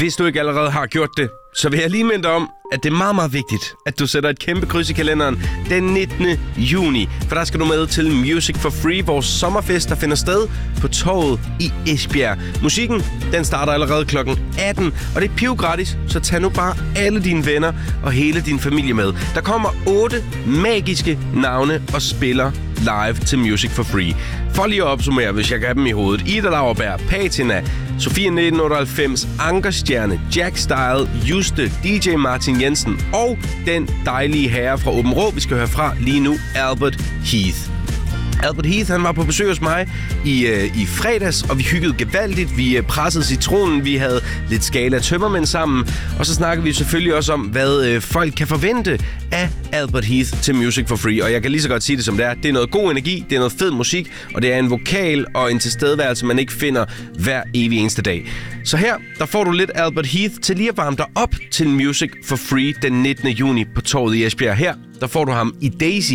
Hvis du ikke allerede har gjort det, så vil jeg lige minde dig om, at det er meget, meget vigtigt, at du sætter et kæmpe kryds i kalenderen den 19. juni. For der skal du med til Music for Free, vores sommerfest, der finder sted på Torvet i Esbjerg. Musikken, den starter allerede kl. 18, og det er pivgratis, så tag nu bare alle dine venner og hele din familie med. Der kommer 8 magiske navne og spiller live til Music for Free. For lige at opsummere, hvis jeg kan have dem i hovedet. Ida Lauerberg, Patina, Sofia 1998, Ankerstjerne, Jack Style, Juste, DJ Martin Jensen og den dejlige herre fra Åben Rå, vi skal høre fra lige nu, Albert Heath. Albert Heath, han var på besøg hos mig i fredags, og vi hyggede gevaldigt. Vi pressede citronen, vi havde lidt Skala Tømmermænd sammen, og så snakkede vi selvfølgelig også om, hvad folk kan forvente af Albert Heath til Music for Free. Og jeg kan lige så godt sige det som det er. Det er noget god energi, det er noget fed musik, og det er en vokal og en tilstedeværelse, man ikke finder hver evig eneste dag. Så her, der får du lidt Albert Heath til lige at varme dig op til Music for Free den 19. juni på Torvet i Esbjerg. Her, der får du ham i Daisy.